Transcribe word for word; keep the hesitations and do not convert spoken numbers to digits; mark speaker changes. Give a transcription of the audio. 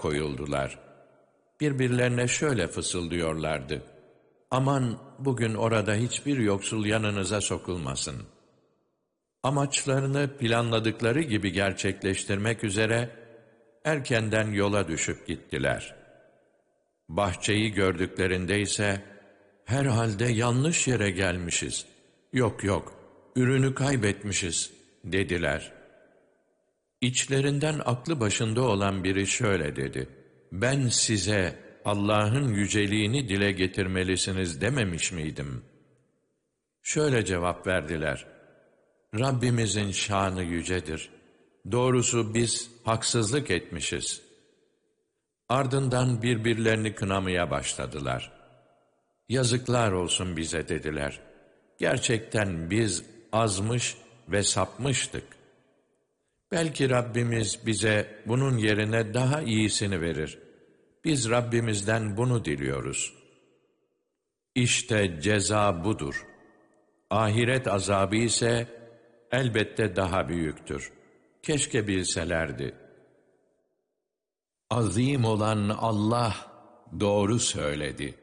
Speaker 1: koyuldular. Birbirlerine şöyle fısıldıyorlardı: "Aman bugün orada hiçbir yoksul yanınıza sokulmasın." Amaçlarını planladıkları gibi gerçekleştirmek üzere erkenden yola düşüp gittiler. Bahçeyi gördüklerinde ise, "Herhalde yanlış yere gelmişiz. Yok yok, ürünü kaybetmişiz," dediler. İçlerinden aklı başında olan biri şöyle dedi: "Ben size Allah'ın yüceliğini dile getirmelisiniz dememiş miydim?" Şöyle cevap verdiler: "Rabbimizin şanı yücedir. Doğrusu biz haksızlık etmişiz." Ardından birbirlerini kınamaya başladılar. "Yazıklar olsun bize," dediler. "Gerçekten biz azmış ve sapmıştık. Belki Rabbimiz bize bunun yerine daha iyisini verir. Biz Rabbimizden bunu diliyoruz." İşte ceza budur. Ahiret azabı ise elbette daha büyüktür. Keşke bilselerdi. Azim olan Allah doğru söyledi.